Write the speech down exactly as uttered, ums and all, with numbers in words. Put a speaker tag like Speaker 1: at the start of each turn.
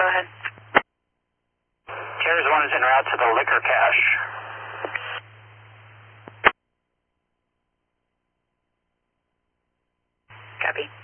Speaker 1: go ahead.
Speaker 2: Carriers one is en route to the liquor cache.
Speaker 1: Copy.